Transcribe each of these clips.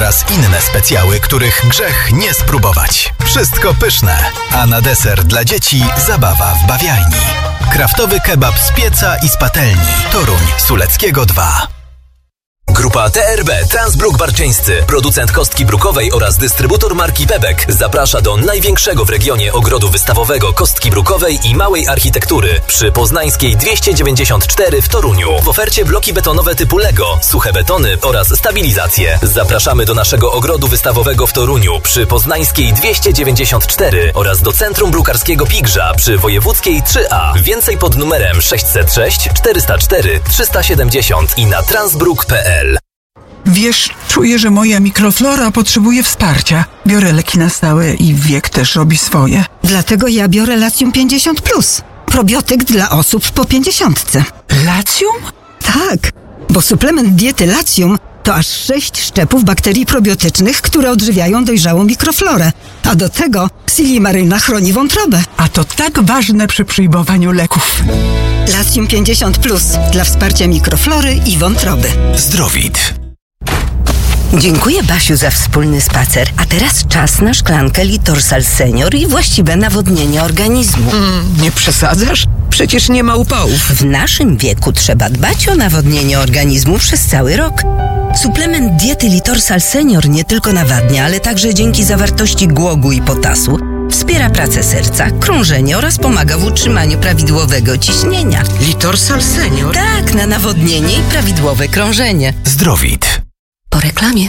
oraz inne specjały, których grzech nie spróbować. Wszystko pyszne, a na deser dla dzieci zabawa w bawialni. Kraftowy kebab z pieca i z patelni. Toruń, Suleckiego 2. Grupa TRB Transbruk Barczyńscy, producent kostki brukowej oraz dystrybutor marki Bebek, zaprasza do największego w regionie ogrodu wystawowego kostki brukowej i małej architektury przy Poznańskiej 294 w Toruniu. W ofercie bloki betonowe typu Lego, suche betony oraz stabilizacje. Zapraszamy do naszego ogrodu wystawowego w Toruniu przy Poznańskiej 294 oraz do Centrum Brukarskiego Pigrza przy Wojewódzkiej 3A. Więcej pod numerem 606 404 370 i na transbruk.pl. Wiesz, czuję, że moja mikroflora potrzebuje wsparcia. Biorę leki na stałe i wiek też robi swoje. Dlatego ja biorę Latium 50+. Probiotyk dla osób po 50. Latium? Tak, bo suplement diety Latium to aż 6 szczepów bakterii probiotycznych, które odżywiają dojrzałą mikroflorę. A do tego Silimaryna chroni wątrobę. A to tak ważne przy przyjmowaniu leków. Latium 50+ dla wsparcia mikroflory i wątroby. Zdrowit. Dziękuję, Basiu, za wspólny spacer. A teraz czas na szklankę Litorsal Senior i właściwe nawodnienie organizmu. Nie przesadzasz? Przecież nie ma upałów. W naszym wieku trzeba dbać o nawodnienie organizmu przez cały rok. Suplement diety Litorsal Senior nie tylko nawadnia, ale także dzięki zawartości głogu i potasu wspiera pracę serca, krążenie oraz pomaga w utrzymaniu prawidłowego ciśnienia. Litorsal Senior? Tak, na nawodnienie i prawidłowe krążenie. Zdrowit. Po reklamie.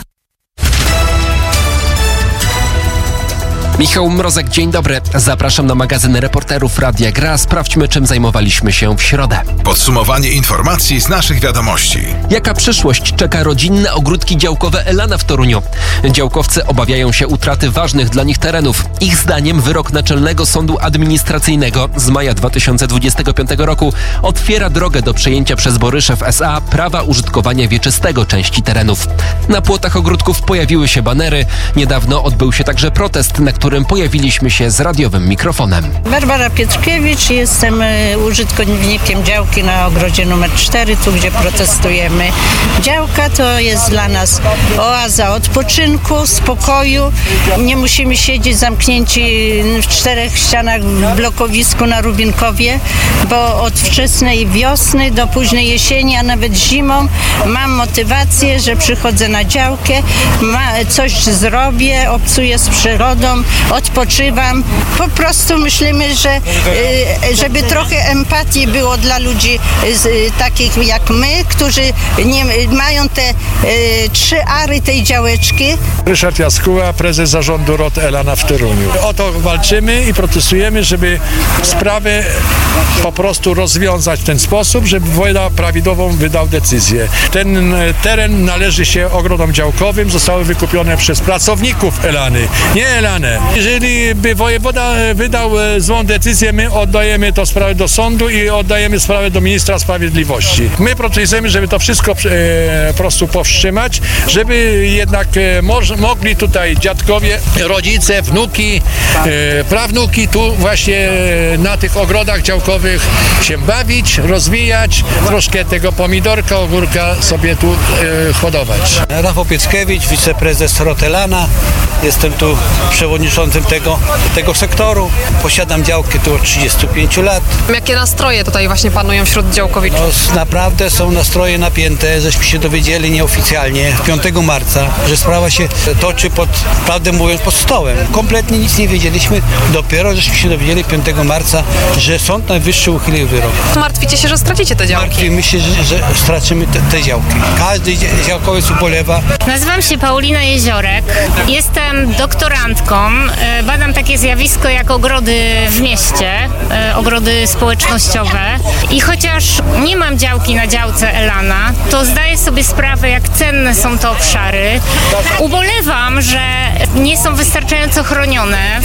Michał Mrozek, dzień dobry. Zapraszam na magazyn Reporterów Radia Gra. Sprawdźmy, czym zajmowaliśmy się w środę. Podsumowanie informacji z naszych wiadomości. Jaka przyszłość czeka rodzinne ogródki działkowe Elana w Toruniu? Działkowcy obawiają się utraty ważnych dla nich terenów. Ich zdaniem wyrok Naczelnego Sądu Administracyjnego z maja 2025 roku otwiera drogę do przejęcia przez Boryszew S.A. prawa użytkowania wieczystego części terenów. Na płotach ogródków pojawiły się banery. Niedawno odbył się także protest, na którym pojawiliśmy się z radiowym mikrofonem. Barbara Pietrkiewicz, jestem użytkownikiem działki na ogrodzie numer 4, tu gdzie protestujemy. Działka to jest dla nas oaza odpoczynku, spokoju. Nie musimy siedzieć zamknięci w 4 ścianach w blokowisku na Rubinkowie, bo od wczesnej wiosny do późnej jesieni, a nawet zimą mam motywację, że przychodzę na działkę, coś zrobię, obcuję z przyrodą, odpoczywam. Po prostu myślimy, że żeby trochę empatii było dla ludzi takich jak my, którzy nie mają te 3 ary tej działeczki. Ryszard Jaskuła, prezes zarządu ROT Elana w Toruniu. O to walczymy i protestujemy, żeby sprawę po prostu rozwiązać w ten sposób, żeby wojewoda prawidłową wydał decyzję. Ten teren należy się ogrodom działkowym, zostały wykupione przez pracowników Elany, nie Elanę. Jeżeli by wojewoda wydał złą decyzję, my oddajemy tę sprawę do sądu i oddajemy sprawę do ministra sprawiedliwości. My protestujemy, żeby to wszystko po prostu powstrzymać, żeby jednak mogli tutaj dziadkowie, rodzice, wnuki, prawnuki tu właśnie na tych ogrodach działkowych się bawić, rozwijać, troszkę tego pomidorka, ogórka sobie tu hodować. Rafał Pieckiewicz, wiceprezes ROT Elana. Jestem tu przewodniczącym tego sektoru. Posiadam działkę tu od 35 lat. Jakie nastroje tutaj właśnie panują wśród działkowiczów? No, naprawdę są nastroje napięte, żeśmy się dowiedzieli nieoficjalnie 5 marca, że sprawa się toczy prawdę mówiąc, pod stołem. Kompletnie nic nie wiedzieliśmy, dopiero żeśmy się dowiedzieli 5 marca, że Sąd Najwyższy uchylił wyrok. Martwicie się, że stracicie te działki? Martwimy się, że stracimy te działki. Każdy działkowiec ubolewa. Nazywam się Paulina Jeziorek. Jestem doktorantką. Badam takie zjawisko jak ogrody w mieście, ogrody społecznościowe. I chociaż nie mam działki na działce Elana, to zdaję sobie sprawę, jak cenne są te obszary. Ubolewam, że nie są wystarczająco chronione,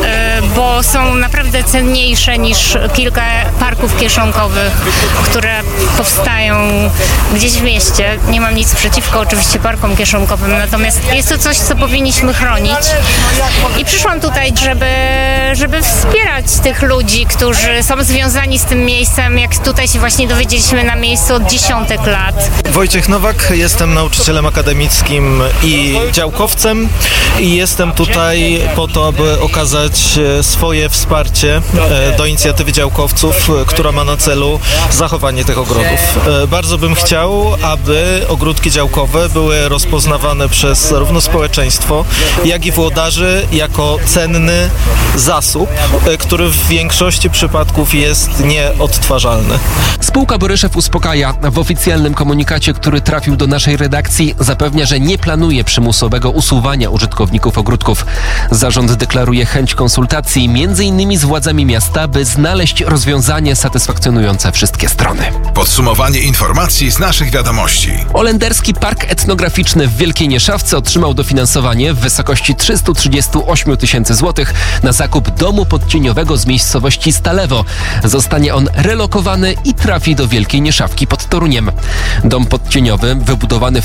bo są naprawdę cenniejsze niż kilka parków kieszonkowych, które powstają gdzieś w mieście. Nie mam nic przeciwko oczywiście parkom kieszonkowym, natomiast jest to coś, co powinniśmy chronić i przyszłam tutaj, żeby wspierać tych ludzi, którzy są związani z tym miejscem, jak tutaj się właśnie dowiedzieliśmy na miejscu od dziesiątek lat. Wojciech Nowak, jestem nauczycielem akademickim i działkowcem i jestem tutaj po to, aby okazać swoje wsparcie do inicjatywy działkowców, która ma na celu zachowanie tych ogrodów. Bardzo bym chciał, aby ogródki działkowe były rozpoznawane przez zarówno społeczeństwo, jak i włodarzy jako cenny zasób, który w większości przypadków jest nieodtwarzalny. Spółka Boryszew uspokaja. W oficjalnym komunikacie, który trafił do naszej redakcji, zapewnia, że nie planuje przymusowego usuwania użytkowników ogródków. Zarząd deklaruje chęć konsultacji m.in. z władzami miasta, by znaleźć rozwiązanie satysfakcjonujące wszystkie strony. Podsumowanie informacji z naszych wiadomości. Olenderski Park Etnograficzny w Wielkiej Nieszawce otrzymał dofinansowanie w wysokości 338 000 złotych na zakup domu podcieniowego z miejscowości Stalewo. Zostanie on relokowany i trafi do Wielkiej Nieszawki pod Toruniem. Dom podcieniowy, wybudowany w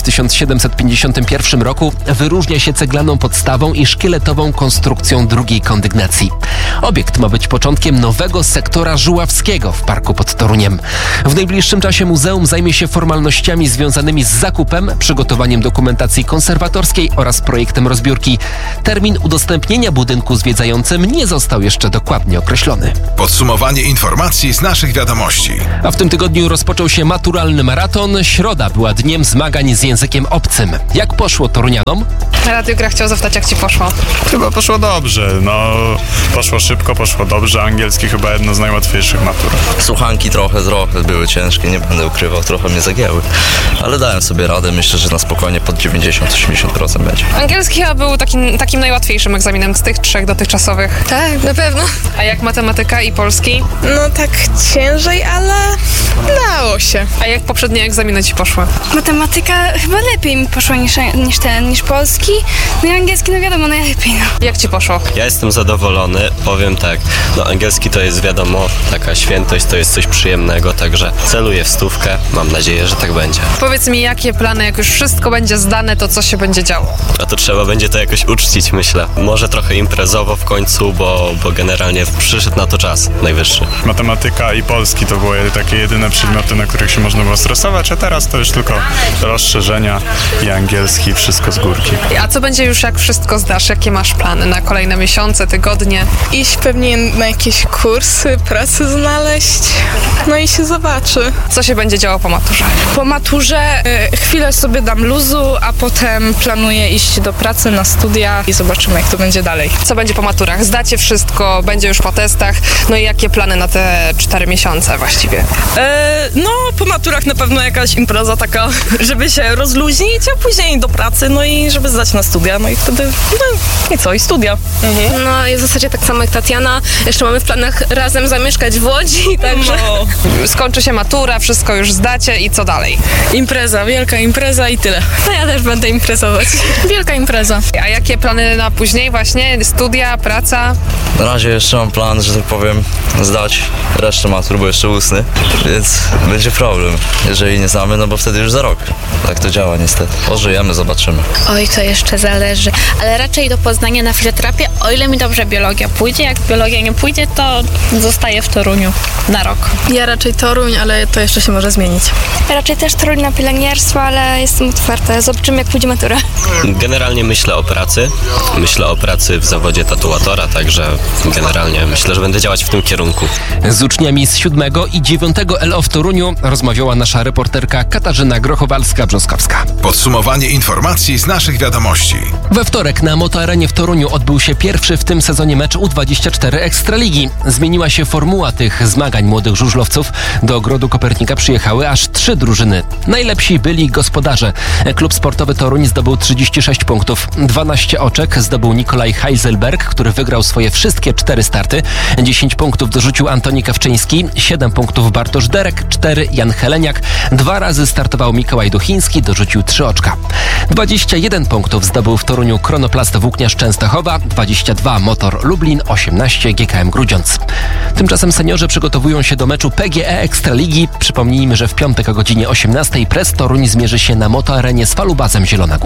1751 roku, wyróżnia się ceglaną podstawą i szkieletową konstrukcją drugiej kondygnacji. Obiekt ma być początkiem nowego sektora żuławskiego w parku pod Toruniem. W najbliższym czasie muzeum zajmie się formalnościami związanymi z zakupem, przygotowaniem dokumentacji konserwatorskiej oraz projektem rozbiórki. Termin udostępnienia budynku zwiedzającym nie został jeszcze dokładnie określony. Podsumowanie informacji z naszych wiadomości. A w tym tygodniu rozpoczął się maturalny maraton. Środa była dniem zmagań z językiem obcym. Jak poszło torunianom? Radiogra chciał zapytać, jak ci poszło? Chyba poszło dobrze. Poszło szybko, poszło dobrze. Angielski chyba jedno z najłatwiejszych matur. Słuchanki trochę były ciężkie, nie będę ukrywał, trochę mnie zagięły. Ale dałem sobie radę, myślę, że na spokojnie pod 90-80% będzie. Angielski chyba był takim najłatwiejszym egzaminem z tych 3 dotychczasowych. Tak, na pewno. A jak matematyka i polski? Tak ciężej, ale dało się. A jak poprzednie egzaminy ci poszły? Matematyka chyba lepiej mi poszła niż polski. I angielski, wiadomo, najlepiej. Jak ci poszło? Ja jestem zadowolony, powiem tak, angielski to jest wiadomo, taka świętość, to jest coś przyjemnego, także celuję w 100, mam nadzieję, że tak będzie. Powiedz mi, jakie plany, jak już wszystko będzie zdane, to co się będzie działo? A to trzeba będzie to jakoś uczcić, myślę. Może trochę imprezowo w końcu, bo generalnie przyszedł na to czas najwyższy. Matematyka i polski to były takie jedyne przedmioty, na których się można było stresować, a teraz to już tylko rozszerzenia i angielski, wszystko z górki. A co będzie już, jak wszystko zdasz? Jakie masz plany na kolejne miesiące, tygodnie? Iść pewnie na jakieś kursy, pracę znaleźć, i się zobaczy. Co się będzie działo po maturze? Po maturze chwilę sobie dam luzu, a potem planuję iść do pracy, na studia i zobaczymy, jak to będzie dalej. Co będzie po maturach? Zdacie wszystko, będzie już po testach, i jakie plany na te 4 miesiące właściwie? Po maturach na pewno jakaś impreza taka, żeby się rozluźnić, a później do pracy, i żeby zdać na studia, i wtedy, i studia. I w zasadzie tak samo jak Tatiana, jeszcze mamy w planach razem zamieszkać w Łodzi, także... Skończy się matura, wszystko już zdacie i co dalej? Impreza, wielka impreza i tyle. Ja też będę imprezować. Wielka impreza. A jakie plany na później właśnie? Studia, praca? Na razie jeszcze mam plan, że tak powiem, zdać resztę matur, bo jeszcze ustny, więc będzie problem, jeżeli nie znamy, bo wtedy już za rok. Tak to działa niestety. Pożyjemy, zobaczymy. Oj, to jeszcze zależy, ale raczej do Poznania na fizjoterapię, o ile mi dobrze biologia pójdzie. Jak biologia nie pójdzie, to zostaję w Toruniu na rok. Ja raczej Toruń, ale to jeszcze się może zmienić. Ja raczej też Toruń na pielęgniarstwo, ale jestem otwarta. Zobaczymy, jak pójdzie matura. Generalnie myślę o pracy w zawodzie tatuatora, także generalnie myślę, że będę działać w tym kierunku. Z uczniami z 7 i 9 LO w Toruniu rozmawiała nasza reporterka Katarzyna Grochowalska-Brzoskowska. Podsumowanie informacji z naszych wiadomości. We wtorek na Motoarenie w Toruniu odbył się pierwszy w tym sezonie mecz U24 Ekstraligi. Zmieniła się formuła tych zmagań młodych żużlowców. Do Ogrodu Kopernika przyjechały aż 3 drużyny. Najlepsi byli gospodarze. Klub Sportowy Toruń zdobył 36 punktów. 12 oczek zdobył Nikolaj Heiselberg, który wygrał swoje wszystkie 4 starty. 10 punktów dorzucił Antoni Kawczyński, 7 punktów Bartosz Derek, 4 Jan Heleniak, 2 razy startował Mikołaj Duchiński, dorzucił 3 oczka. 21 punktów zdobył w Toruniu Kronoplast Włókniarz Częstochowa, 22 Motor Lublin, 18 GKM Grudziądz. Tymczasem seniorzy przygotowują się do meczu PGE Ekstraligi. Przypomnijmy, że w piątek o godzinie 18 Press Toruń zmierzy się na Motoarenie z Falubazem Zielona Góra.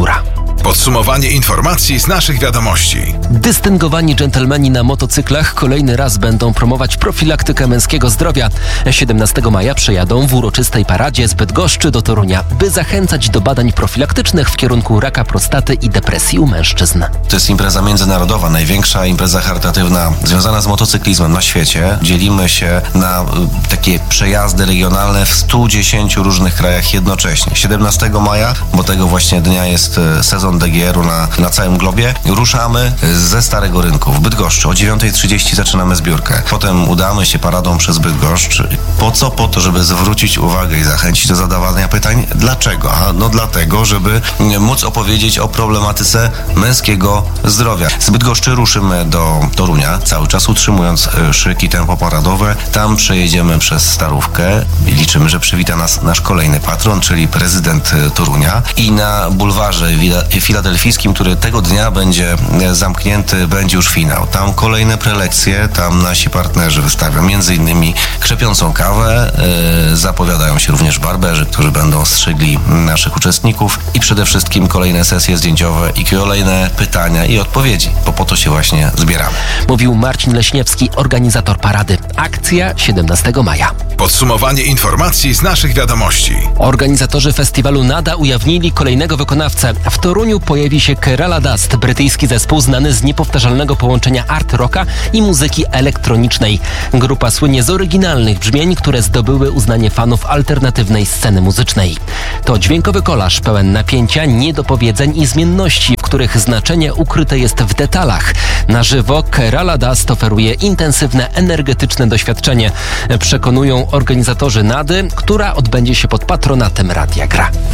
Podsumowanie informacji z naszych wiadomości. Dystyngowani dżentelmeni na motocyklach kolejny raz będą promować profilaktykę męskiego zdrowia. 17 maja przyjadą w uroczystej paradzie z Bydgoszczy do Torunia, by zachęcać do badań profilaktycznych w kierunku raka prostaty i depresji u mężczyzn. To jest impreza międzynarodowa, największa impreza charytatywna związana z motocyklizmem na świecie. Dzielimy się na takie przejazdy regionalne w 110 różnych krajach jednocześnie. 17 maja, bo tego właśnie dnia jest sezon DGR-u na całym globie. Ruszamy ze Starego Rynku w Bydgoszczy. O 9:30 zaczynamy zbiórkę. Potem udamy się paradą przez Bydgoszcz. Po co? Po to, żeby zwrócić uwagę i zachęcić do zadawania pytań. Dlaczego? No dlatego, żeby móc opowiedzieć o problematyce męskiego zdrowia. Z Bydgoszczy ruszymy do Torunia, cały czas utrzymując szyk i tempo paradowe. Tam przejedziemy przez Starówkę i liczymy, że przywita nas nasz kolejny patron, czyli prezydent Torunia. I na bulwarze filadelfijskim, który tego dnia będzie zamknięty, będzie już finał. Tam kolejne prelekcje, tam nasi partnerzy wystawią m.in. krzepiącą kawę, zapowiadają się również barberzy, którzy będą strzygli naszych uczestników i przede wszystkim kolejne sesje zdjęciowe i kolejne pytania i odpowiedzi, bo po to się właśnie zbieramy. Mówił Marcin Leśniewski, organizator parady. Akcja 17 maja. Podsumowanie informacji z naszych wiadomości. Organizatorzy festiwalu NADA ujawnili kolejnego wykonawcę. W Toruniu pojawi się Kerala Dust, brytyjski zespół znany z niepowtarzalnego połączenia art rocka i muzyki elektronicznej. Grupa słynie z oryginalnych brzmień, które zdobyły uznanie fanów alternatywnej sceny muzycznej. To dźwiękowy kolaż pełen napięcia, niedopowiedzeń i zmienności, w których znaczenie ukryte jest w detalach. Na żywo Kerala Dust oferuje intensywne, energetyczne doświadczenie. Przekonują organizatorzy NADY, która odbędzie się pod patronatem Radia Gra.